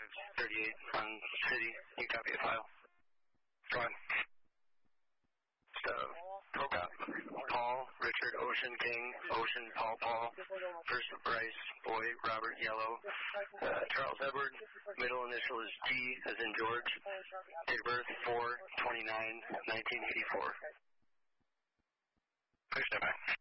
538 on city. You copy a file? Go ahead. So, Paul, Richard, Ocean, King, Ocean, Paul, first Bryce, Boy, Robert, Yellow, Charles Edward, middle initial is G as in George, date of birth 4/29/1984. Please step back.